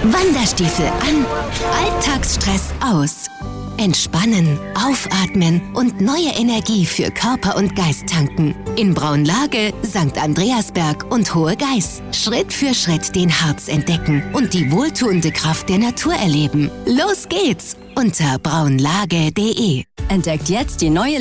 Wanderstiefel an, Alltagsstress aus. Entspannen, aufatmen und neue Energie für Körper und Geist tanken. In Braunlage, St. Andreasberg und Hohe Geiß. Schritt für Schritt den Harz entdecken und die wohltuende Kraft der Natur erleben. Los geht's unter braunlage.de. Entdeckt jetzt die neue